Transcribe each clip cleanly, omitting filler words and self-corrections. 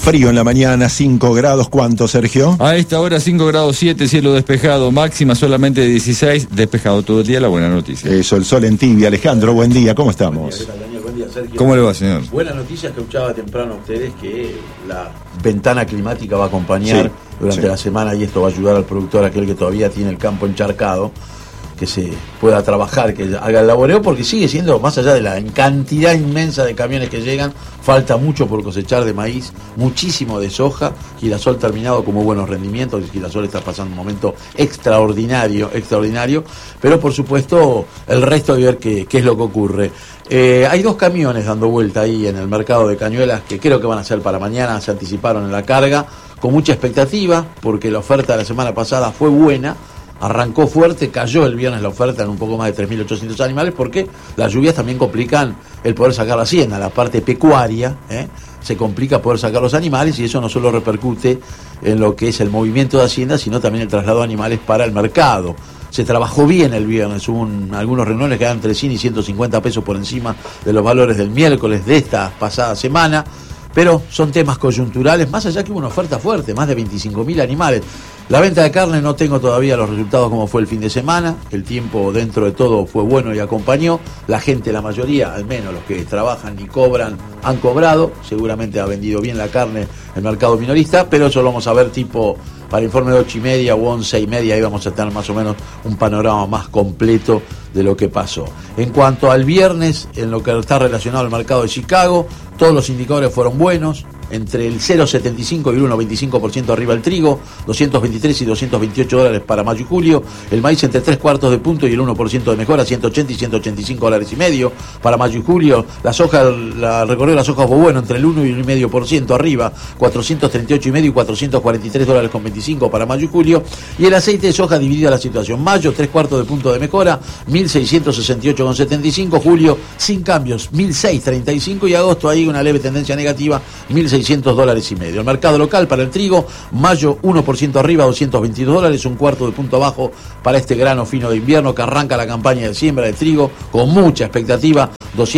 frío en la mañana, 5 grados, ¿cuánto, Sergio? A esta hora 5 grados 7, cielo despejado, máxima solamente de 16, despejado todo el día, la buena noticia. Eso, el sol en tibia. Alejandro, buen día, ¿cómo estamos? Buen día, Sergio. ¿Cómo le va, señor? Buena noticia que escuchaba temprano a ustedes que la ventana climática va a acompañar durante la semana y esto va a ayudar al productor, aquel que todavía tiene el campo encharcado, que se pueda trabajar, que haga el laboreo, porque sigue siendo, más allá de la cantidad inmensa de camiones que llegan, falta mucho por cosechar de maíz, muchísimo de soja, girasol terminado con muy buenos rendimientos, el girasol está pasando un momento extraordinario, pero por supuesto el resto de ver qué es lo que ocurre. Hay 2 camiones dando vuelta ahí en el mercado de Cañuelas que creo que van a ser para mañana, se anticiparon en la carga, con mucha expectativa, porque la oferta de la semana pasada fue buena. Arrancó fuerte, cayó el viernes la oferta en un poco más de 3.800 animales porque las lluvias también complican el poder sacar la hacienda, la parte pecuaria, se complica poder sacar los animales y eso no solo repercute en lo que es el movimiento de hacienda, sino también el traslado de animales para el mercado. Se trabajó bien el viernes, hubo algunos renglores que dan entre 100 y 150 pesos por encima de los valores del miércoles de esta pasada semana, pero son temas coyunturales, más allá que hubo una oferta fuerte, más de 25.000 animales. La venta de carne no tengo todavía los resultados como fue el fin de semana, el tiempo dentro de todo fue bueno y acompañó, la gente, la mayoría, al menos los que trabajan y cobran, han cobrado, seguramente ha vendido bien la carne el mercado minorista, pero eso lo vamos a ver tipo para informe de 8:30 o 11:30, ahí vamos a tener más o menos un panorama más completo de lo que pasó. En cuanto al viernes, en lo que está relacionado al mercado de Chicago, todos los indicadores fueron buenos, entre el 0,75 y el 1,25% arriba el trigo, 223 y 228 dólares para mayo y julio, el maíz entre 3/4 de punto y el 1% de mejora, 180 y 185 dólares y medio para mayo y julio, la soja, el recorrido de la soja fue bueno, entre el 1 y el 1,5% arriba, 438 y medio y 443 dólares con 25 para mayo y julio, y el aceite de soja dividida la situación, mayo 3/4 de punto de mejora, 1.668 con 75, julio sin cambios, 1.635 y agosto ahí una leve tendencia negativa, 1.600 dólares y medio. El mercado local para el trigo, mayo 1% arriba, 222 dólares, un cuarto de punto abajo para este grano fino de invierno que arranca la campaña de siembra de trigo con mucha expectativa,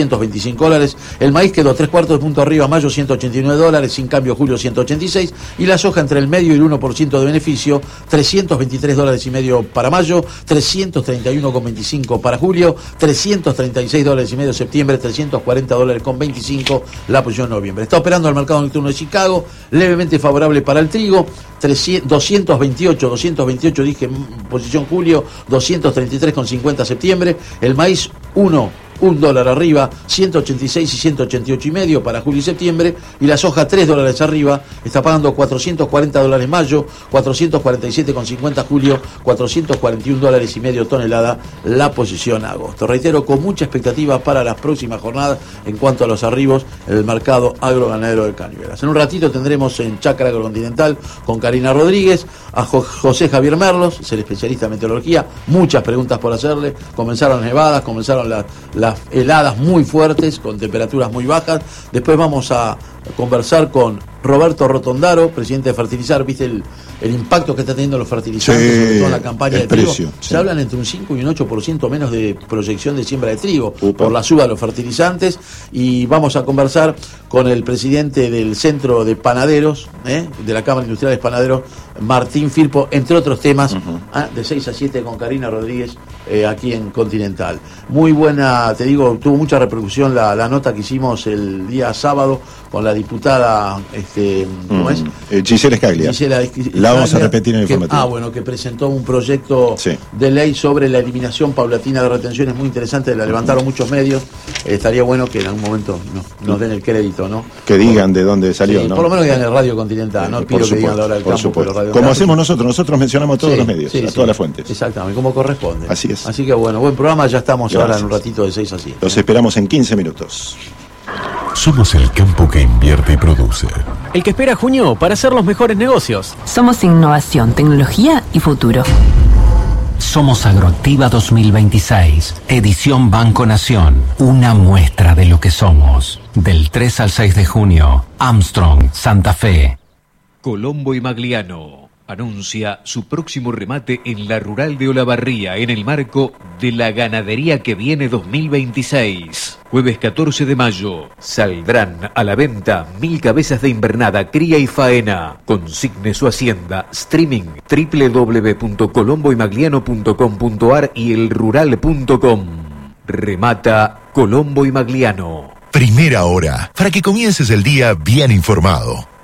225 dólares. El maíz quedó 3/4 de punto arriba, mayo 189 dólares, sin cambio julio 186, y la soja entre el medio y el 1% de beneficio, 323 dólares y medio para mayo, 331,25 para julio, 336 dólares y medio septiembre, 340 dólares con 25 la posición noviembre. Está operando el mercado nocturno de Chicago, levemente favorable para el trigo, 228 dije posición julio, 233,50 septiembre, el maíz $1 arriba, 186 y 188 y medio para julio y septiembre, y la soja $3 arriba, está pagando 440 dólares mayo, 447,50 julio, 441 dólares y medio tonelada la posición agosto. Reitero, con mucha expectativa para las próximas jornadas en cuanto a los arribos en el mercado agroganadero de Cañuelas. En un ratito tendremos en Chácara Agrocontinental con Karina Rodríguez, a José Javier Merlos, es el especialista en meteorología, muchas preguntas por hacerle, comenzaron las nevadas, comenzaron las heladas muy fuertes con temperaturas muy bajas. Después vamos a conversar con Roberto Rotondaro, presidente de Fertilizar. ¿Viste el impacto que está teniendo los fertilizantes, sobre todo en la campaña de trigo? Se hablan entre un 5 y un 8% menos de proyección de siembra de trigo por la suba de los fertilizantes. Y vamos a conversar con el presidente del Centro de Panaderos, de la Cámara Industrial de Panaderos, Martín Firpo, entre otros temas, de 6 a 7 con Karina Rodríguez, aquí en Continental. Muy buena, te digo, tuvo mucha repercusión la nota que hicimos el día sábado con la diputada, ¿cómo es? Gisela Scaglia. La vamos a repetir en el informativo. Bueno, que presentó un proyecto de ley sobre la eliminación paulatina de retenciones muy interesante, la levantaron muchos medios. Estaría bueno que en algún momento nos den el crédito, ¿no? Que digan de dónde salió, ¿no? Por lo menos digan el Radio Continental, no pido que digan la hora del campo, pero Radio como hacemos nosotros mencionamos todos los medios, todas las fuentes. Exactamente, como corresponde. Así es. Así que bueno, buen programa, ya estamos ahora en un ratito de 6 a 7. Los esperamos en 15 minutos. Somos el campo que invierte y produce. El que espera junio para hacer los mejores negocios. Somos innovación, tecnología y futuro. Somos Agroactiva 2026, edición Banco Nación. Una muestra de lo que somos. Del 3 al 6 de junio, Armstrong, Santa Fe. Colombo y Magliano. anuncia su próximo remate en la Rural de Olavarría en el marco de la Ganadería que Viene 2026. Jueves 14 de mayo saldrán a la venta 1000 cabezas de invernada, cría y faena. Consigne su hacienda. Streaming www.colomboymagliano.com.ar y elrural.com. Remata Colombo y Magliano. Primera hora, para que comiences el día bien informado.